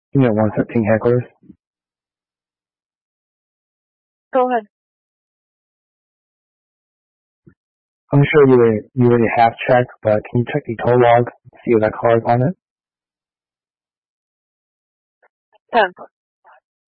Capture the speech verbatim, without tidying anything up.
Unit one thirteen hecklers. Go ahead. I'm sure you already, you already have checked, but can you check the tow log, see if that car is on it? ten.